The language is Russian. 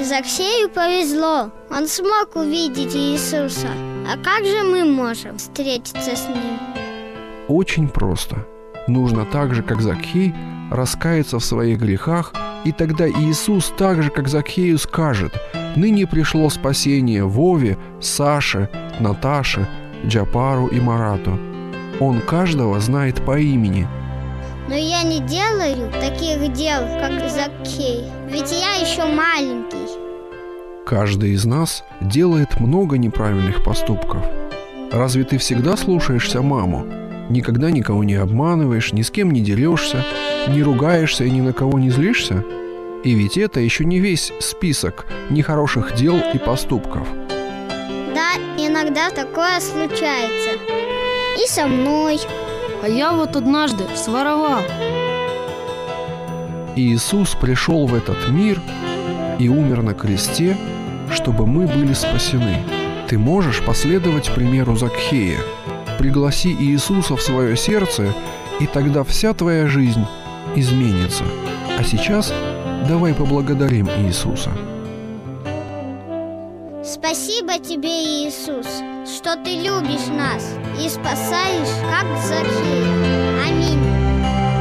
Закхею повезло, он смог увидеть Иисуса. А как же мы можем встретиться с Ним? Очень просто. Нужно так же, как Закхей, раскаяться в своих грехах, и тогда Иисус так же, как Закхею, скажет: «Ныне пришло спасение Вове, Саше, Наташе, Джапару и Марату». Он каждого знает по имени. Но я не делаю таких дел, как Закхей, ведь я еще маленький. Каждый из нас делает много неправильных поступков. Разве ты всегда слушаешься маму? Никогда никого не обманываешь, ни с кем не дерешься, не ругаешься и ни на кого не злишься? И ведь это еще не весь список нехороших дел и поступков. Да, иногда такое случается. И со мной. А я вот однажды своровал. Иисус пришел в этот мир и умер на кресте, чтобы мы были спасены. Ты можешь последовать примеру Закхея. Пригласи Иисуса в свое сердце, и тогда вся твоя жизнь изменится. А сейчас давай поблагодарим Иисуса. Спасибо тебе, Иисус, что ты любишь нас и спасаешь, как Закхей. Аминь.